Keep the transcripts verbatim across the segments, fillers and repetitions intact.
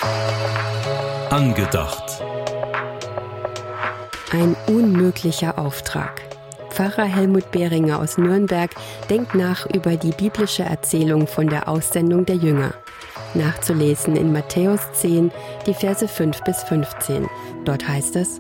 Angedacht. Ein unmöglicher Auftrag. Pfarrer Helmut Behringer aus Nürnberg denkt nach über die biblische Erzählung von der Aussendung der Jünger. Nachzulesen in Matthäus zehn, die Verse fünf bis fünfzehn. Dort heißt es: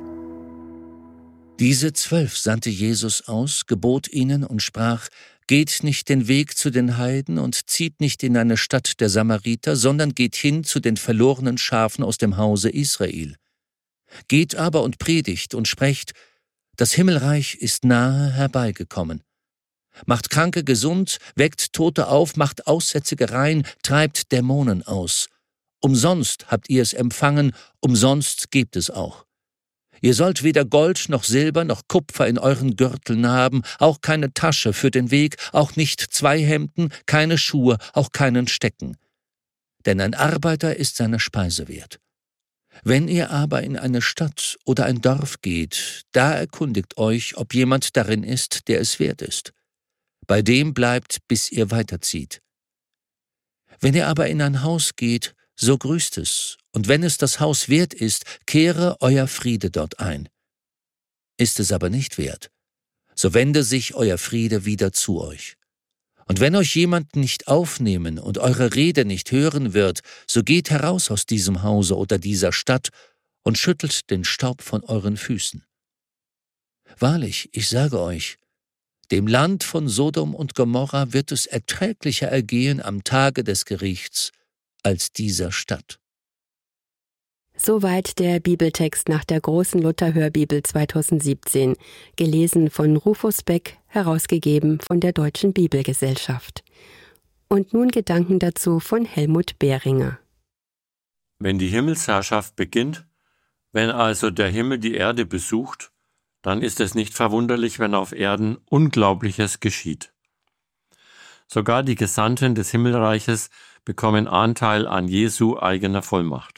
Diese zwölf sandte Jesus aus, gebot ihnen und sprach: Geht nicht den Weg zu den Heiden und zieht nicht in eine Stadt der Samariter, sondern geht hin zu den verlorenen Schafen aus dem Hause Israel. Geht aber und predigt und sprecht: Das Himmelreich ist nahe herbeigekommen. Macht Kranke gesund, weckt Tote auf, macht Aussätzige rein, treibt Dämonen aus. Umsonst habt ihr es empfangen, umsonst gebt es auch. Ihr sollt weder Gold noch Silber noch Kupfer in euren Gürteln haben, auch keine Tasche für den Weg, auch nicht zwei Hemden, keine Schuhe, auch keinen Stecken. Denn ein Arbeiter ist seine Speise wert. Wenn ihr aber in eine Stadt oder ein Dorf geht, da erkundigt euch, ob jemand darin ist, der es wert ist. Bei dem bleibt, bis ihr weiterzieht. Wenn ihr aber in ein Haus geht, so grüßt es, und wenn es das Haus wert ist, kehre euer Friede dort ein. Ist es aber nicht wert, so wende sich euer Friede wieder zu euch. Und wenn euch jemand nicht aufnehmen und eure Rede nicht hören wird, so geht heraus aus diesem Hause oder dieser Stadt und schüttelt den Staub von euren Füßen. Wahrlich, ich sage euch, dem Land von Sodom und Gomorra wird es erträglicher ergehen am Tage des Gerichts als dieser Stadt. Soweit der Bibeltext nach der großen Luther-Hörbibel zweitausendsiebzehn, gelesen von Rufus Beck, herausgegeben von der Deutschen Bibelgesellschaft. Und nun Gedanken dazu von Helmut Behringer. Wenn die Himmelsherrschaft beginnt, wenn also der Himmel die Erde besucht, dann ist es nicht verwunderlich, wenn auf Erden Unglaubliches geschieht. Sogar die Gesandten des Himmelreiches bekommen Anteil an Jesu eigener Vollmacht.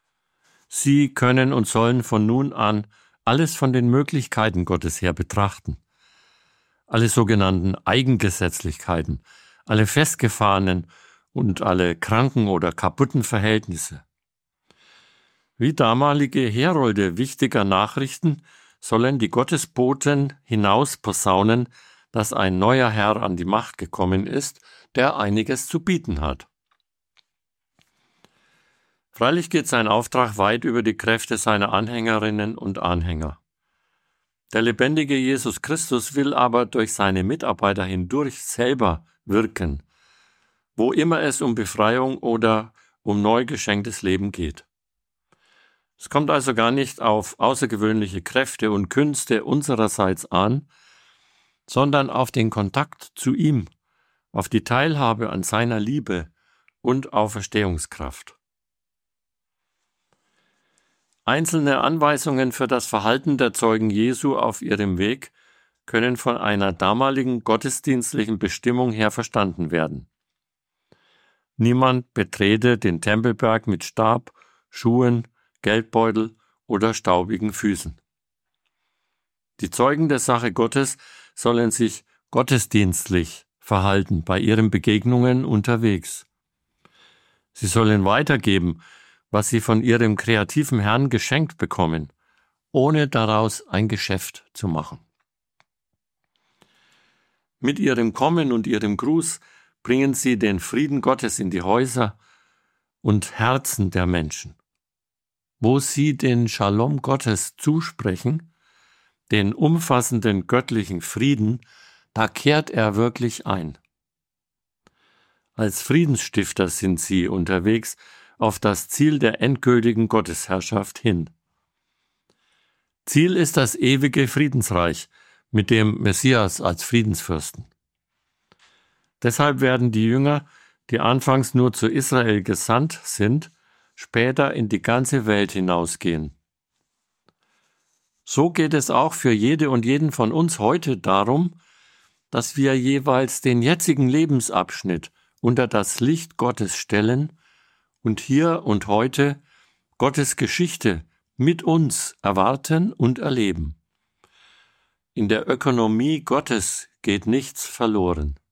Sie können und sollen von nun an alles von den Möglichkeiten Gottes her betrachten. Alle sogenannten Eigengesetzlichkeiten, alle festgefahrenen und alle kranken oder kaputten Verhältnisse. Wie damalige Herolde wichtiger Nachrichten sollen die Gottesboten hinausposaunen, dass ein neuer Herr an die Macht gekommen ist, der einiges zu bieten hat. Freilich geht sein Auftrag weit über die Kräfte seiner Anhängerinnen und Anhänger. Der lebendige Jesus Christus will aber durch seine Mitarbeiter hindurch selber wirken, wo immer es um Befreiung oder um neu geschenktes Leben geht. Es kommt also gar nicht auf außergewöhnliche Kräfte und Künste unsererseits an, sondern auf den Kontakt zu ihm, auf die Teilhabe an seiner Liebe und Auferstehungskraft. Einzelne Anweisungen für das Verhalten der Zeugen Jesu auf ihrem Weg können von einer damaligen gottesdienstlichen Bestimmung her verstanden werden. Niemand betrete den Tempelberg mit Stab, Schuhen, Geldbeutel oder staubigen Füßen. Die Zeugen der Sache Gottes sollen sich gottesdienstlich verhalten bei ihren Begegnungen unterwegs. Sie sollen weitergeben, was sie von ihrem kreativen Herrn geschenkt bekommen, ohne daraus ein Geschäft zu machen. Mit ihrem Kommen und ihrem Gruß bringen sie den Frieden Gottes in die Häuser und Herzen der Menschen. Wo sie den Shalom Gottes zusprechen, den umfassenden göttlichen Frieden, da kehrt er wirklich ein. Als Friedensstifter sind sie unterwegs auf das Ziel der endgültigen Gottesherrschaft hin. Ziel ist das ewige Friedensreich mit dem Messias als Friedensfürsten. Deshalb werden die Jünger, die anfangs nur zu Israel gesandt sind, später in die ganze Welt hinausgehen. So geht es auch für jede und jeden von uns heute darum, dass wir jeweils den jetzigen Lebensabschnitt unter das Licht Gottes stellen und hier und heute Gottes Geschichte mit uns erwarten und erleben. In der Ökonomie Gottes geht nichts verloren.